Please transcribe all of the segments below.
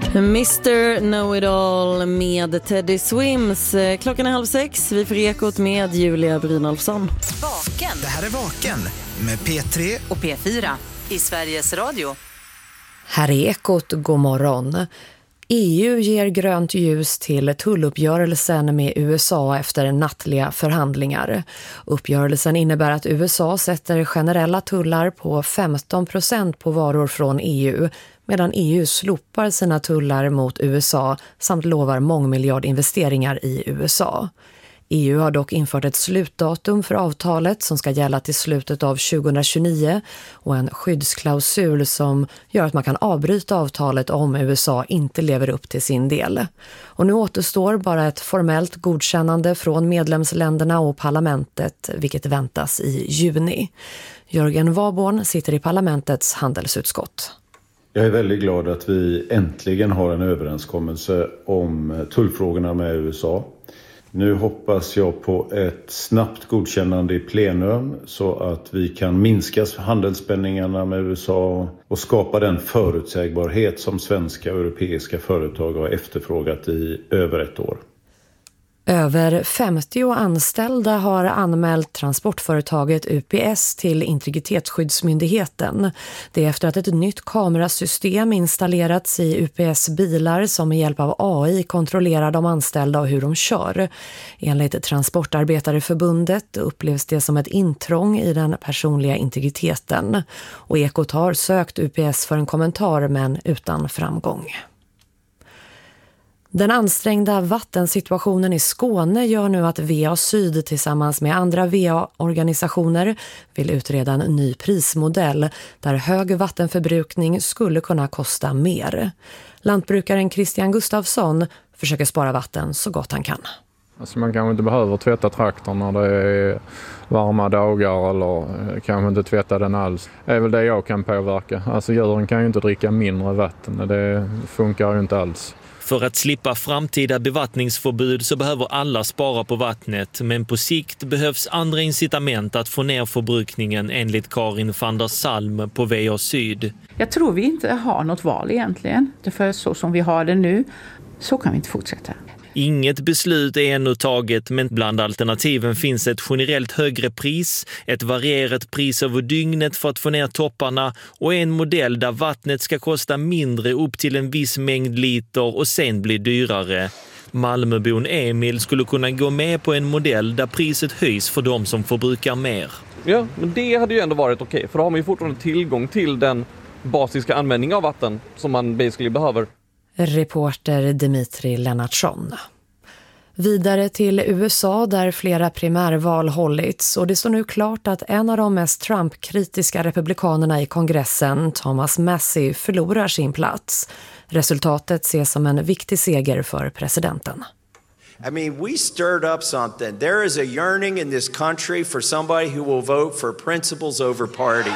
Mr. Know-It-All med Teddy Swims. Klockan är 5:30. Vi får Ekot med Julia Brynolfsson. Vaken. Det här är Vaken med P3 och P4 i Sveriges Radio. Här är Ekot, god morgon. EU ger grönt ljus till tulluppgörelsen med USA efter nattliga förhandlingar. Uppgörelsen innebär att USA sätter generella tullar på 15% på varor från EU, medan EU slopar sina tullar mot USA samt lovar mångmiljardinvesteringar i USA. EU har dock infört ett slutdatum för avtalet som ska gälla till slutet av 2029 och en skyddsklausul som gör att man kan avbryta avtalet om USA inte lever upp till sin del. Och nu återstår bara ett formellt godkännande från medlemsländerna och parlamentet, vilket väntas i juni. Jörgen Warborn sitter i parlamentets handelsutskott. Jag är väldigt glad att vi äntligen har en överenskommelse om tullfrågorna med USA. Nu hoppas jag på ett snabbt godkännande i plenum så att vi kan minska handelsspänningarna med USA och skapa den förutsägbarhet som svenska och europeiska företag har efterfrågat i över ett år. Över 50 anställda har anmält transportföretaget UPS till Integritetsskyddsmyndigheten. Det är efter att ett nytt kamerasystem installerats i UPS bilar som med hjälp av AI kontrollerar de anställda och hur de kör. Enligt Transportarbetareförbundet upplevs det som ett intrång i den personliga integriteten. Och Ekot har sökt UPS för en kommentar men utan framgång. Den ansträngda vattensituationen i Skåne gör nu att VA Syd tillsammans med andra VA-organisationer vill utreda en ny prismodell där hög vattenförbrukning skulle kunna kosta mer. Lantbrukaren Christian Gustafsson försöker spara vatten så gott han kan. Alltså man kanske inte behöver tvätta traktorn när det är varma dagar eller kanske inte tvätta den alls. Det är väl det jag kan påverka. Alltså djuren kan ju inte dricka mindre vatten. Det funkar ju inte alls. För att slippa framtida bevattningsförbud så behöver alla spara på vattnet, men på sikt behövs andra incitament att få ner förbrukningen enligt Karin van der Salm på VA Syd. Jag tror vi inte har något val egentligen, för så som vi har det nu så kan vi inte fortsätta. Inget beslut är ännu taget, men bland alternativen finns ett generellt högre pris, ett varierat pris över dygnet för att få ner topparna och en modell där vattnet ska kosta mindre upp till en viss mängd liter och sen bli dyrare. Malmöbon Emil skulle kunna gå med på en modell där priset höjs för de som förbrukar mer. Ja, men det hade ju ändå varit okej, för då har man ju fortfarande tillgång till den basiska användning av vatten som man basically behöver. Reporter Dimitri Lennartsson. Vidare till USA där flera primärval hållits och det står nu klart att en av de mest Trump-kritiska republikanerna i kongressen, Thomas Massie, förlorar sin plats. Resultatet ses som en viktig seger för presidenten. I mean, we stirred up something. There is a yearning in this country for somebody who will vote for principles over party.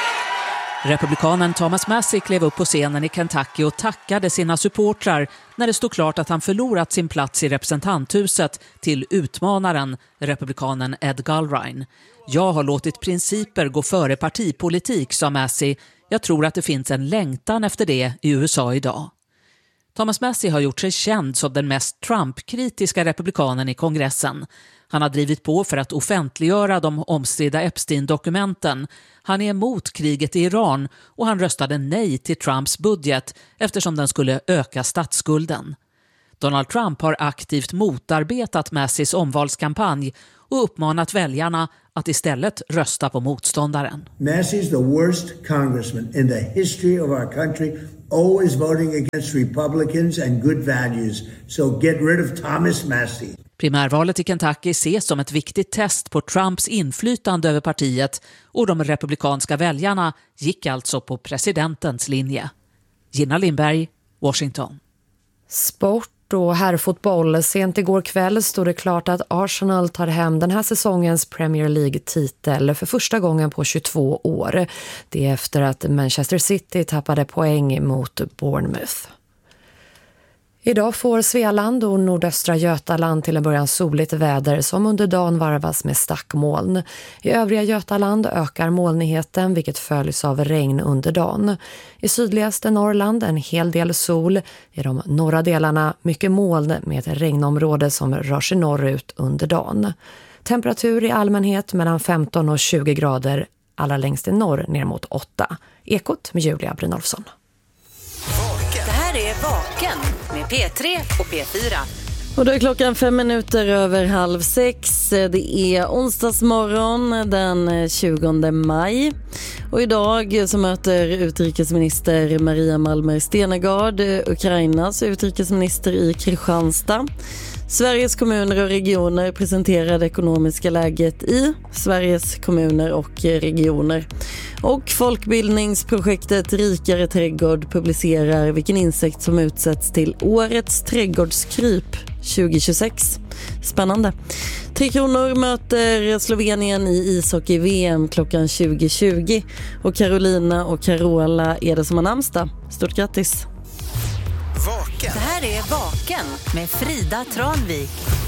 Republikanen Thomas Massie klev upp på scenen i Kentucky och tackade sina supportrar när det stod klart att han förlorat sin plats i representanthuset till utmanaren, republikanen Ed Gulrine. Jag har låtit principer gå före partipolitik, sa Massie. Jag tror att det finns en längtan efter det i USA idag. Thomas Massie har gjort sig känd som den mest Trump-kritiska republikanen i kongressen. Han har drivit på för att offentliggöra de omstridda Epstein-dokumenten. Han är emot kriget i Iran och han röstade nej till Trumps budget eftersom den skulle öka statsskulden. Donald Trump har aktivt motarbetat Massies omvalskampanj och uppmanat väljarna att istället rösta på motståndaren. Massie's the worst congressman in the history of our country, always voting against Republicans and good values. So get rid of Thomas Massie. Primärvalet i Kentucky ses som ett viktigt test på Trumps inflytande över partiet och de republikanska väljarna gick alltså på presidentens linje. Gina Lindberg, Washington. Sport och herrfotboll. Sent igår kväll stod det klart att Arsenal tar hem den här säsongens Premier League-titel för första gången på 22 år. Det är efter att Manchester City tappade poäng mot Bournemouth. Idag får Svealand och nordöstra Götaland till en början soligt väder som under dagen varvas med stackmoln. I övriga Götaland ökar molnigheten vilket följs av regn under dagen. I sydligaste Norrland en hel del sol. I de norra delarna mycket moln med ett regnområde som rör sig norrut under dagen. Temperatur i allmänhet mellan 15 och 20 grader, allra längst i norr ner mot 8. Ekot med Julia Brynolfsson. Det här är Vaken med P3 och P4. Och då är klockan 5:05. Det är onsdagsmorgon den 20 maj. Och idag så möter utrikesminister Maria Malmer Stenergard Ukrainas utrikesminister i Kristianstad. Sveriges kommuner och regioner presenterar det ekonomiska läget i Sveriges kommuner och regioner. Och folkbildningsprojektet Rikare trädgård publicerar vilken insekt som utsätts till årets trädgårdskryp 2026. Spännande. 3 Kronor möter Slovenien i ishockey-VM klockan 20:20. Och Carolina och Carola är det som har namnsdag. Stort grattis! Det här är Vaken med Frida Tranvik.